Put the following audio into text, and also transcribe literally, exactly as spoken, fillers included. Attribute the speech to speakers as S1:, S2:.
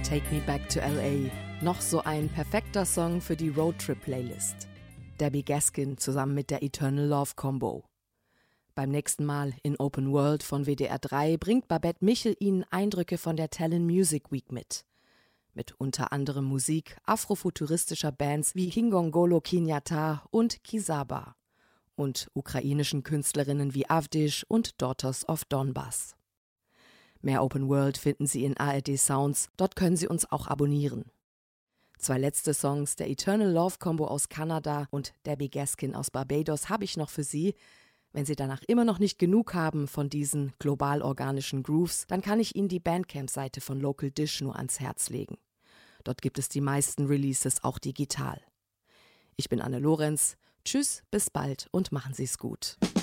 S1: Take Me Back to L A. Noch so ein perfekter Song für die Roadtrip-Playlist. Debbie Gaskin zusammen mit der Eternal Love Combo. Beim nächsten Mal in Open World von W D R drei bringt Babette Michel Ihnen Eindrücke von der Tallinn Music Week mit. Mit unter anderem Musik afrofuturistischer Bands wie Kingongolo Kinyata und Kisaba und ukrainischen Künstlerinnen wie Avdish und Daughters of Donbass. Mehr Open World finden Sie in A R D Sounds, dort können Sie uns auch abonnieren. Zwei letzte Songs der Eternal Love Combo aus Kanada und Debbie Gaskin aus Barbados habe ich noch für Sie. Wenn Sie danach immer noch nicht genug haben von diesen global organischen Grooves, dann kann ich Ihnen die Bandcamp-Seite von Local Dish nur ans Herz legen. Dort gibt es die meisten Releases auch digital. Ich bin Anne Lorenz. Tschüss, bis bald und machen Sie's gut.